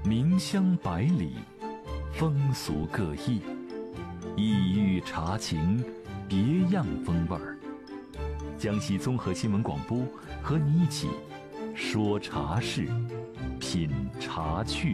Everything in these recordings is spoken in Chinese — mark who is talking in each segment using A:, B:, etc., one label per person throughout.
A: 名香百里，风俗各异，异域茶情，别样风味儿。江西综合新闻广播和你一起说茶事，品茶趣。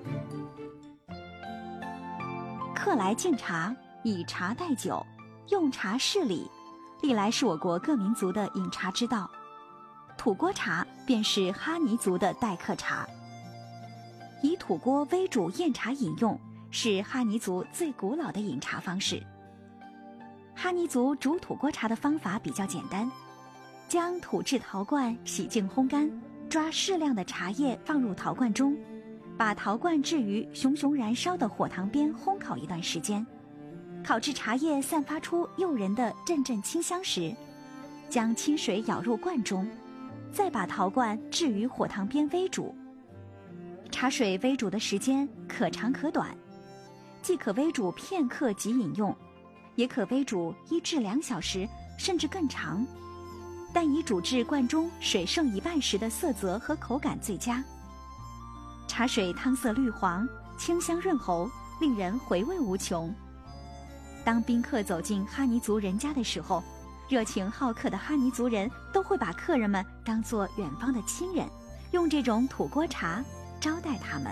B: 客来敬茶，以茶代酒，用茶事礼，历来是我国各民族的饮茶之道。土锅茶便是哈尼族的待客茶。以土锅煨煮宴茶饮用，是哈尼族最古老的饮茶方式。哈尼族煮土锅茶的方法比较简单，将土制陶罐洗净烘干，抓适量的茶叶放入陶罐中，把陶罐置于熊熊燃烧的火塘边烘烤一段时间，烤至茶叶散发出诱人的阵阵清香时，将清水舀入罐中，再把陶罐置于火塘边煨煮。茶水煨煮的时间可长可短，既可煨煮片刻即饮用，也可煨煮1至2小时甚至更长，但以煮至罐中水剩一半时的色泽和口感最佳。茶水汤色绿黄，清香润喉，令人回味无穷。当宾客走进哈尼族人家的时候，热情好客的哈尼族人都会把客人们当作远方的亲人，用这种土锅茶招待他们。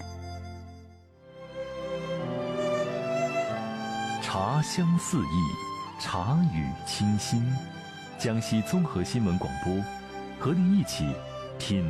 A: 茶香四溢，茶语清新。江西综合新闻广播和您一起品